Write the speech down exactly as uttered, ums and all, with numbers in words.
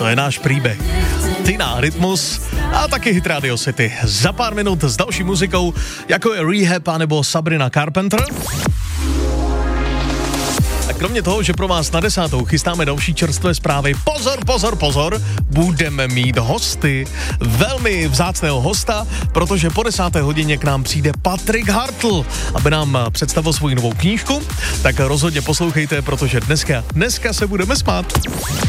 To je náš příběh. Tina, Rytmus a taky Hit Radio City. Za pár minut s další muzikou, jako je Rehab nebo Sabrina Carpenter. A kromě toho, že pro vás na desátou chystáme další čerstvé zprávy, pozor, pozor, pozor, budeme mít hosty, velmi vzácného hosta, protože po desáté hodině k nám přijde Patrik Hartl, aby nám představil svou novou knížku, tak rozhodně poslouchejte, protože dneska, dneska se budeme smát.